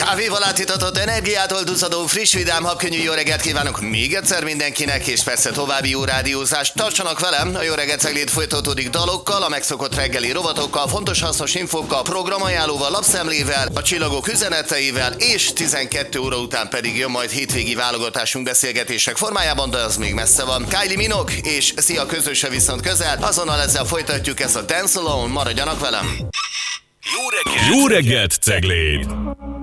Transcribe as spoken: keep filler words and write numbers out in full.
kávéval átitatott energiától duzzadó friss vidám habkönnyű jó reggelt kívánok még egyszer mindenkinek, és persze további jó rádiózást. Tartsanak velem, a Jó reggelt Ceglét folytatódik dalokkal, a megszokott reggeli rovatokkal, fontos hasznos infókkal, programajánlóval, lapszemlével, a csillagok üzeneteivel, és tizenkét óra után pedig jön majd hétvégi válogatásunk beszélgetések formájában, de az még messze van. Kylie Minogue és Szia közöse viszont közel, azonnal ezzel folytatjuk ezt a Dance Alone, maradjanak velem! Jó reggelt, Jó reggelt Cegléd!